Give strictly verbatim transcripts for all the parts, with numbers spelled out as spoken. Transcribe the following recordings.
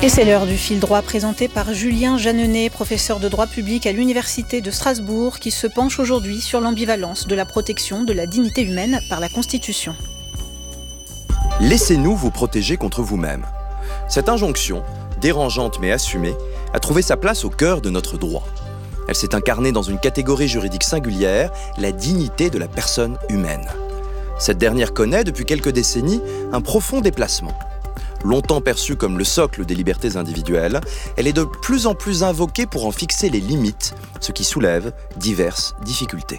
Et c'est l'heure du fil droit présenté par Julien Jeanneney, professeur de droit public à l'Université de Strasbourg, qui se penche aujourd'hui sur l'ambivalence de la protection de la dignité humaine par la Constitution. Laissez-nous vous protéger contre vous-même. Cette injonction, dérangeante mais assumée, a trouvé sa place au cœur de notre droit. Elle s'est incarnée dans une catégorie juridique singulière, la dignité de la personne humaine. Cette dernière connaît, depuis quelques décennies, un profond déplacement. Longtemps perçue comme le socle des libertés individuelles, elle est de plus en plus invoquée pour en fixer les limites, ce qui soulève diverses difficultés.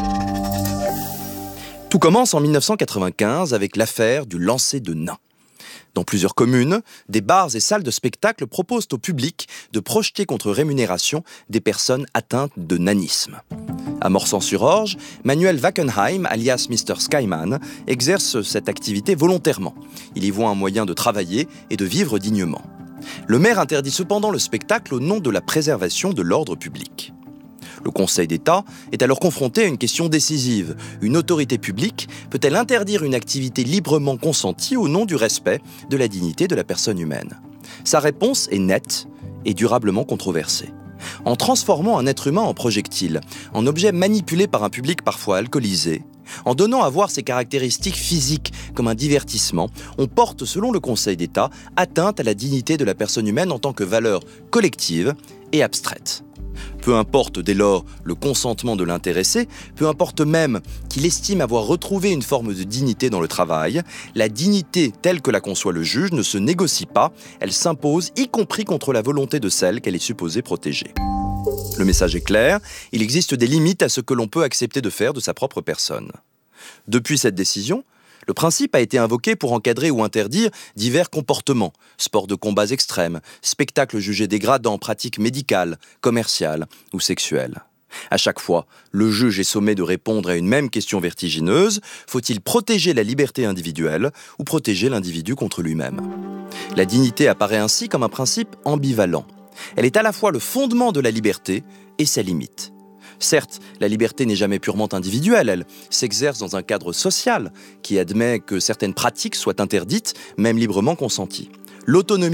Tout commence en mille neuf cent quatre-vingt-quinze avec l'affaire du lancer de nains. Dans plusieurs communes, des bars et salles de spectacle proposent au public de projeter contre rémunération des personnes atteintes de nanisme. À Morsan-sur-Orge, Manuel Wackenheim, alias mister Skyman, exerce cette activité volontairement. Il y voit un moyen de travailler et de vivre dignement. Le maire interdit cependant le spectacle au nom de la préservation de l'ordre public. Le Conseil d'État est alors confronté à une question décisive. Une autorité publique peut-elle interdire une activité librement consentie au nom du respect de la dignité de la personne humaine ? Sa réponse est nette et durablement controversée. En transformant un être humain en projectile, en objet manipulé par un public parfois alcoolisé, en donnant à voir ses caractéristiques physiques comme un divertissement, on porte, selon le Conseil d'État, atteinte à la dignité de la personne humaine en tant que valeur collective et abstraite. Peu importe dès lors le consentement de l'intéressé, peu importe même qu'il estime avoir retrouvé une forme de dignité dans le travail, la dignité telle que la conçoit le juge ne se négocie pas, elle s'impose, y compris contre la volonté de celle qu'elle est supposée protéger. Le message est clair, il existe des limites à ce que l'on peut accepter de faire de sa propre personne. Depuis cette décision, le principe a été invoqué pour encadrer ou interdire divers comportements, sports de combats extrêmes, spectacles jugés dégradants, pratiques médicales, commerciales ou sexuelles. À chaque fois, le juge est sommé de répondre à une même question vertigineuse, faut-il protéger la liberté individuelle ou protéger l'individu contre lui-même ? La dignité apparaît ainsi comme un principe ambivalent. Elle est à la fois le fondement de la liberté et sa limite. Certes, la liberté n'est jamais purement individuelle, elle s'exerce dans un cadre social qui admet que certaines pratiques soient interdites, même librement consenties. L'autonomie